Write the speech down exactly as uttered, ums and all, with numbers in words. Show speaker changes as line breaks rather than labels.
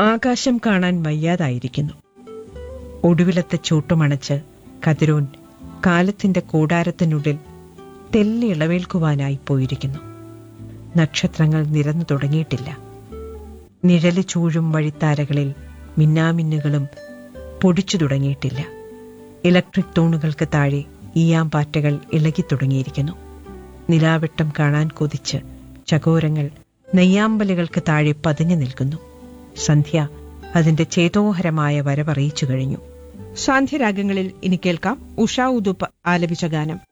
ആകാശം കാണാൻ വയ്യാതായിരിക്കുന്നു. ഒടുവിലത്തെ ചൂട്ടുമണച്ച് കതിരോൻ കാലത്തിന്റെ കൂടാരത്തിനുള്ളിൽ തെല്ലി ഇളവേൽക്കുവാനായി പോയിരിക്കുന്നു. നക്ഷത്രങ്ങൾ നിരന്നു തുടങ്ങിയിട്ടില്ല. നിഴല് ചൂഴും വഴിത്താരകളിൽ മിന്നാമിന്നുകളും പൊടിച്ചു തുടങ്ങിയിട്ടില്ല. ഇലക്ട്രിക് തൂണുകൾക്ക് താഴെ ഈയാമ്പാറ്റകൾ ഇളകിത്തുടങ്ങിയിരിക്കുന്നു. നിലാവെട്ടം കാണാൻ കൊതിച്ച് ചകോരങ്ങൾ നെയ്യാമ്പലുകൾക്ക് താഴെ പതിഞ്ഞു നിൽക്കുന്നു. സന്ധ്യ അതിന്റെ ചേതോഹരമായ വരവറിയിച്ചു കഴിഞ്ഞു.
സാന്ധ്യരാഗങ്ങളിൽ ഇനി കേൾക്കാം ഉഷാ ഉദുപ്പ് ആലപിച്ച ഗാനം.